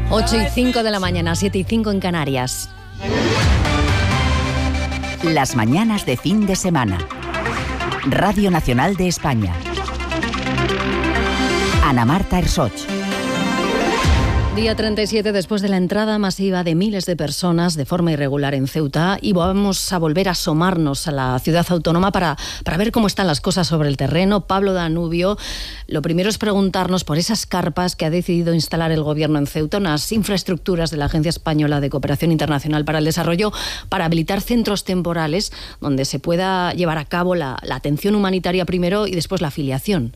8:05 de la mañana, 7:05 en Canarias. Las mañanas de fin de semana. Radio Nacional de España. Ana Marta Ersoch. Día 37 después de la entrada masiva de miles de personas de forma irregular en Ceuta, y vamos a volver a asomarnos a la ciudad autónoma para ver cómo están las cosas sobre el terreno. Pablo Danubio, lo primero es preguntarnos por esas carpas que ha decidido instalar el gobierno en Ceuta, unas infraestructuras de la Agencia Española de Cooperación Internacional para el Desarrollo, para habilitar centros temporales donde se pueda llevar a cabo la atención humanitaria primero y después la afiliación.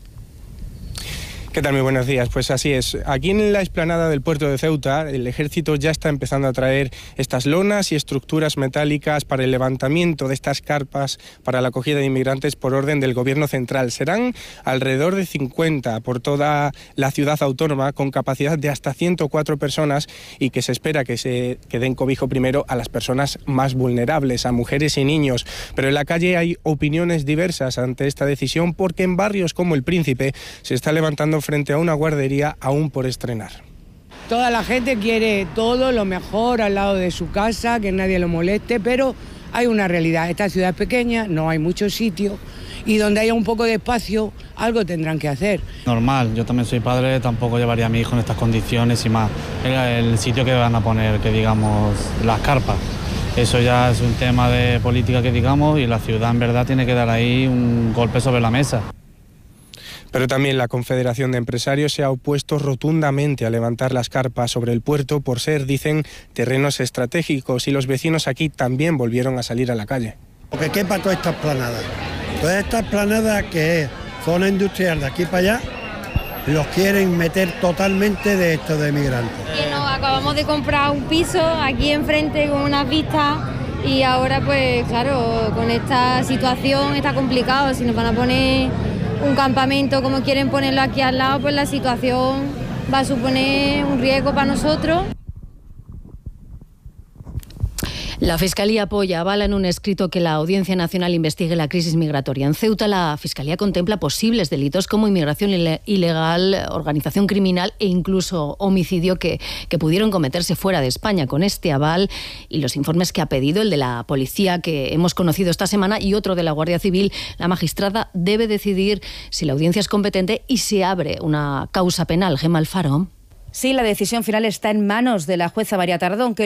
¿Qué tal? Muy buenos días. Pues así es. Aquí en la explanada del puerto de Ceuta, el ejército ya está empezando a traer estas lonas y estructuras metálicas para el levantamiento de estas carpas para la acogida de inmigrantes por orden del gobierno central. Serán alrededor de 50 por toda la ciudad autónoma, con capacidad de hasta 104 personas, y que se espera que den cobijo primero a las personas más vulnerables, a mujeres y niños. Pero en la calle hay opiniones diversas ante esta decisión, porque en barrios como El Príncipe se está levantando frente a una guardería aún por estrenar. Toda la gente quiere todo lo mejor al lado de su casa, que nadie lo moleste, pero hay una realidad. Esta ciudad es pequeña, no hay muchos sitios, y donde haya un poco de espacio, algo tendrán que hacer. Normal, yo también soy padre, tampoco llevaría a mi hijo en estas condiciones y más. El sitio que van a poner, que digamos, las carpas. Eso ya es un tema de política, que digamos, y la ciudad en verdad tiene que dar ahí un golpe sobre la mesa. Pero también la Confederación de Empresarios se ha opuesto rotundamente a levantar las carpas sobre el puerto por ser, dicen, terrenos estratégicos, y los vecinos aquí también volvieron a salir a la calle. Porque quepa toda esta esplanada. Toda esta esplanada, que es zona industrial de aquí para allá, los quieren meter totalmente de esto de migrantes. Y nos acabamos de comprar un piso aquí enfrente con unas vistas, y ahora pues claro, con esta situación está complicado. Si nos van a poner un campamento como quieren ponerlo aquí al lado, pues la situación va a suponer un riesgo para nosotros. La Fiscalía avala en un escrito que la Audiencia Nacional investigue la crisis migratoria. En Ceuta, la Fiscalía contempla posibles delitos como inmigración ilegal, organización criminal e incluso homicidio que pudieron cometerse fuera de España. Con este aval y los informes que ha pedido, el de la policía que hemos conocido esta semana y otro de la Guardia Civil, la magistrada debe decidir si la audiencia es competente y se abre una causa penal. Gemma Alfaro. Sí, la decisión final está en manos de la jueza María Tardón, que